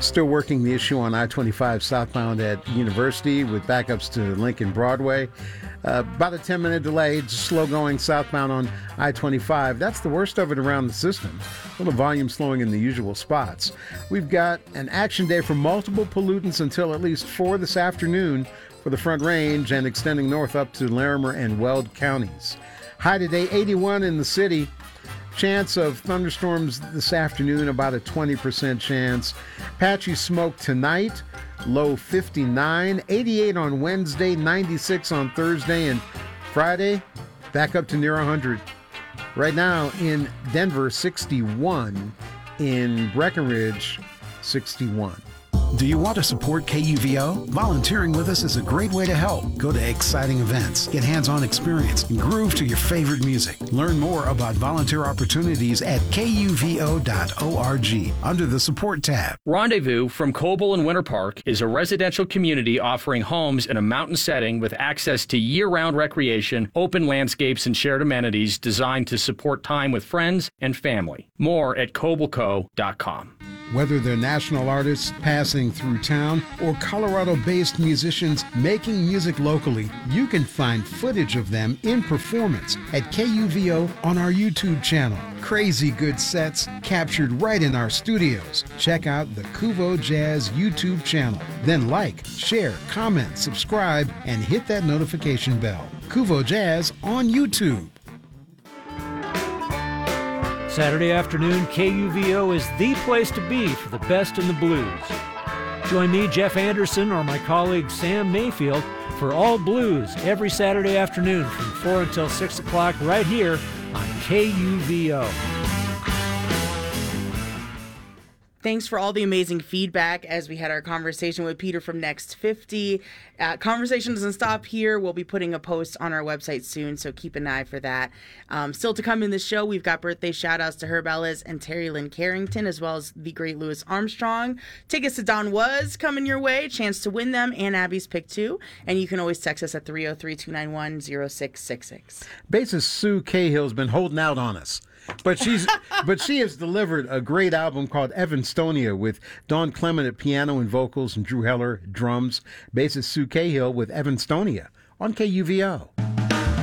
Still working the issue on I-25 southbound at University with backups to Lincoln Broadway. About a 10-minute delay, just slow going southbound on I-25. That's the worst of it around the system. A little volume slowing in the usual spots. We've got an action day for multiple pollutants until at least 4 this afternoon for the Front Range and extending north up to Larimer and Weld counties. High today, 81 in the city. Chance of thunderstorms this afternoon, about a 20% chance. Patchy smoke tonight, low 59. 88 on Wednesday, 96 on Thursday, and Friday, back up to near 100. Right now in Denver, 61. In Breckenridge, 61. Do you want to support KUVO? Volunteering with us is a great way to help. Go to exciting events, get hands-on experience, and groove to your favorite music. Learn more about volunteer opportunities at kuvo.org under the Support tab. Rendezvous from Coble and Winter Park is a residential community offering homes in a mountain setting with access to year-round recreation, open landscapes, and shared amenities designed to support time with friends and family. More at cobleco.com. Whether they're national artists passing through town or Colorado-based musicians making music locally, you can find footage of them in performance at KUVO on our YouTube channel. Crazy good sets captured right in our studios. Check out the Kuvo Jazz YouTube channel. Then like, share, comment, subscribe, and hit that notification bell. Kuvo Jazz on YouTube. Saturday afternoon, KUVO is the place to be for the best in the blues. Join me, Jeff Anderson, or my colleague Sam Mayfield for All Blues every Saturday afternoon from 4 until 6 o'clock right here on KUVO. Thanks for all the amazing feedback as we had our conversation with Peter from Next 50. Conversation doesn't stop here. We'll be putting a post on our website soon, so keep an eye for that. Still to come in the show, we've got birthday shout-outs to Herb Ellis and Terry Lynn Carrington, as well as the great Louis Armstrong. Tickets to Don Was coming your way. Chance to win them, and Abby's Pick 2. And you can always text us at 303-291-0666. Bassist Sue Cahill's been holding out on us. But she has delivered a great album called Evanstonia with Dawn Clement at piano and vocals and Drew Heller drums. Bassist Sue Cahill with Evanstonia on KUVO.